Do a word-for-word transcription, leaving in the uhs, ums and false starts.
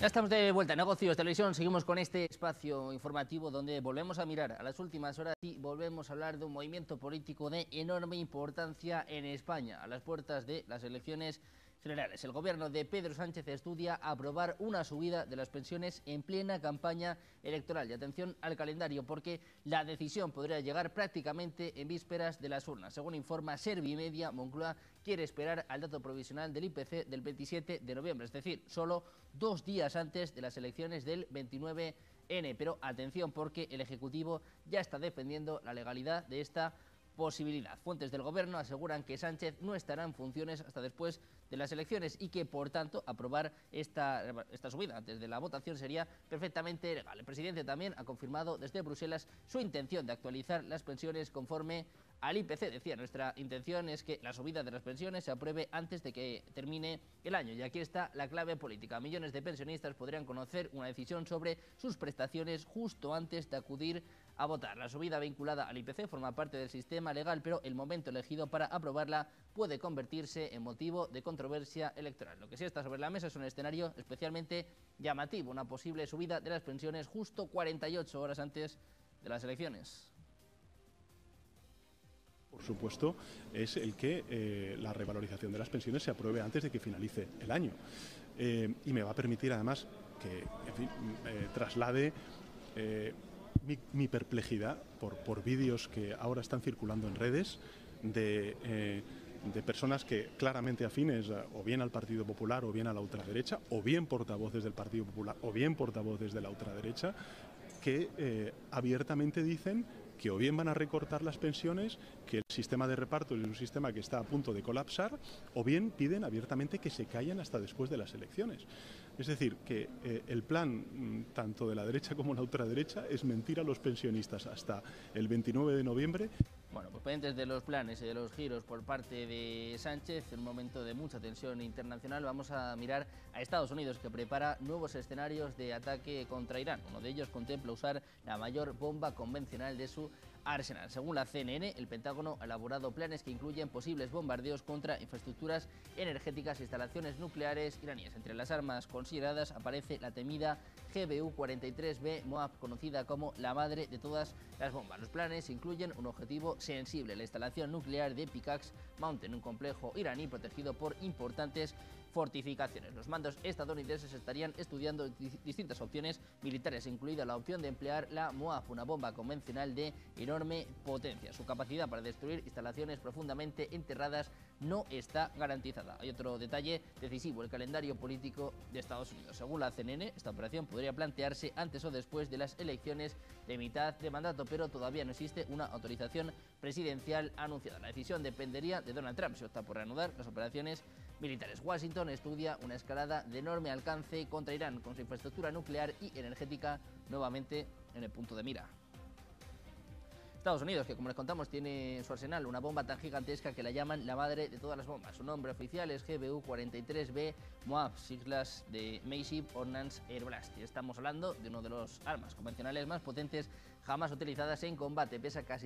Ya estamos de vuelta a Negocios Televisión. Seguimos con este espacio informativo donde volvemos a mirar a las últimas horas y volvemos a hablar de un movimiento político de enorme importancia en España, a las puertas de las elecciones generales. El gobierno de Pedro Sánchez estudia aprobar una subida de las pensiones en plena campaña electoral. Y atención al calendario, porque la decisión podría llegar prácticamente en vísperas de las urnas. Según informa Servimedia, Moncloa quiere esperar al dato provisional del I P C del veintisiete de noviembre, es decir, solo dos días antes de las elecciones del veintinueve ene. Pero atención, porque el Ejecutivo ya está defendiendo la legalidad de esta posibilidad. Fuentes del gobierno aseguran que Sánchez no estará en funciones hasta después de las elecciones y que, por tanto, aprobar esta, esta subida antes de la votación sería perfectamente legal. El presidente también ha confirmado desde Bruselas su intención de actualizar las pensiones conforme al I P C. Decía, nuestra intención es que la subida de las pensiones se apruebe antes de que termine el año. Y aquí está la clave política. Millones de pensionistas podrían conocer una decisión sobre sus prestaciones justo antes de acudir a votar. La subida vinculada al I P C forma parte del sistema legal, pero el momento elegido para aprobarla puede convertirse en motivo de controversia electoral. Lo que sí está sobre la mesa es un escenario especialmente llamativo, una posible subida de las pensiones justo cuarenta y ocho horas antes de las elecciones. Por supuesto, es el que eh, la revalorización de las pensiones se apruebe antes de que finalice el año. Eh, y me va a permitir, además, que en fin, eh, traslade eh, mi, mi perplejidad por, por vídeos que ahora están circulando en redes de, eh, de personas que claramente afines o bien al Partido Popular o bien a la ultraderecha, o bien portavoces del Partido Popular o bien portavoces de la ultraderecha, que eh, abiertamente dicen que o bien van a recortar las pensiones, que el sistema de reparto es un sistema que está a punto de colapsar, o bien piden abiertamente que se callen hasta después de las elecciones. Es decir, que eh, el plan tanto de la derecha como la ultraderecha es mentir a los pensionistas hasta el veintinueve de noviembre. Bueno, pues pendientes de los planes y de los giros por parte de Sánchez, en un momento de mucha tensión internacional, vamos a mirar a Estados Unidos, que prepara nuevos escenarios de ataque contra Irán. Uno de ellos contempla usar la mayor bomba convencional de su arsenal. Según la ce ene ene, el Pentágono ha elaborado planes que incluyen posibles bombardeos contra infraestructuras energéticas e instalaciones nucleares iraníes. Entre las armas consideradas aparece la temida ge be u cuarenta y tres be Moab, conocida como la madre de todas las bombas. Los planes incluyen un objetivo sensible, la instalación nuclear de Pickaxe Mountain, un complejo iraní protegido por importantes fortificaciones. Los mandos estadounidenses estarían estudiando distintas opciones militares, incluida la opción de emplear la Moab, una bomba convencional de enorme potencia. Su capacidad para destruir instalaciones profundamente enterradas no está garantizada. Hay otro detalle decisivo, el calendario político de Estados Unidos. Según la ce ene ene, esta operación podría plantearse antes o después de las elecciones de mitad de mandato, pero todavía no existe una autorización presidencial anunciada. La decisión dependería de Donald Trump si opta por reanudar las operaciones militares. Washington estudia una escalada de enorme alcance contra Irán, con su infraestructura nuclear y energética nuevamente en el punto de mira. Estados Unidos, que como les contamos tiene en su arsenal una bomba tan gigantesca que la llaman la madre de todas las bombas. Su nombre oficial es ge be u cuarenta y tres be Moab, siglas de Massive Ordnance Air Blast. Y estamos hablando de uno de los armas convencionales más potentes jamás utilizadas en combate. Pesa casi